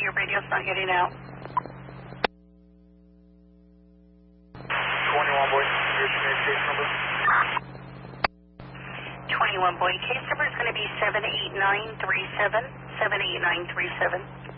your radio's not getting out. 21 boy, here's your case number. 21 boy, case number is going to be 78937. 78937.